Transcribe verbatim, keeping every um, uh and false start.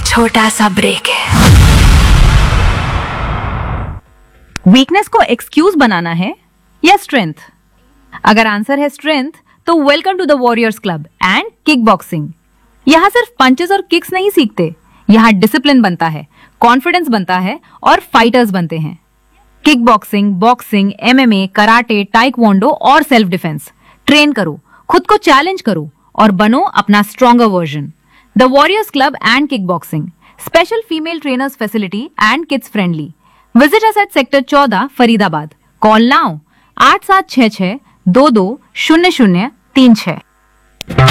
छोटा सा ब्रेक है। वीकनेस को एक्सक्यूज बनाना है या स्ट्रेंथ? अगर आंसर है स्ट्रेंथ, तो welcome to the warriors club and kick boxing. यहाँ सिर्फ पंचेस और किक्स नहीं सीखते, यहाँ डिसिप्लिन बनता है, कॉन्फिडेंस बनता है और फाइटर्स बनते हैं। Kick boxing, boxing, MMA, karate, taekwondo और सेल्फ डिफेंस। ट्रेन करो, खुद को चैलेंज करो और बनो अपना stronger version. The warriors club and kick boxing, special female trainers facility and kids friendly. Visit us at sector चौदह, फरीदाबाद। कॉल नाउ आठ सात छह छह दो दो शून्य शून्य तीन छह।